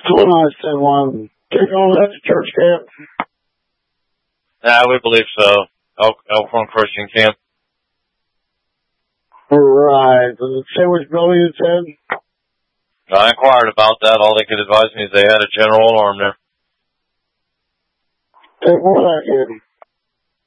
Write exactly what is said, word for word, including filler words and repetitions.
When I send one, take on that to church camp. Yeah, we believe so. Elk, Elkhorn Christian Camp. Right. Does it say which building it's in? I inquired about that. All they could advise me is they had a general alarm there. Take one second.